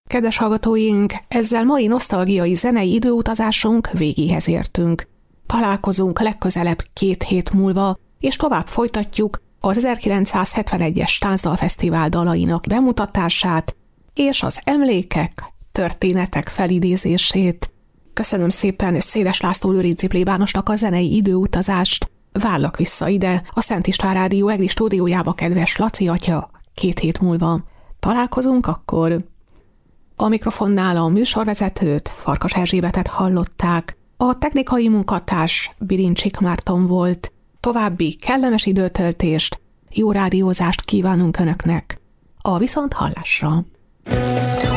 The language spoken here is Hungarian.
Kedves hallgatóink, ezzel mai nosztalgiai zenei időutazásunk végéhez értünk. Találkozunk legközelebb 2 hét múlva, és tovább folytatjuk az 1971-es Táncdalfesztivál dalainak bemutatását és az emlékek, történetek felidézését. Köszönöm szépen Széles László Lőrinczi plébánosnak a zenei időutazást. Várlak vissza ide, a Szent István Rádió EGRI stúdiójába, kedves Laci atya, 2 hét múlva. Találkozunk akkor. A mikrofonnál a műsorvezetőt, Farkas Erzsébetet hallották. A technikai munkatárs Birincsik Márton volt. További kellemes időtöltést, jó rádiózást kívánunk Önöknek. A viszonthallásra!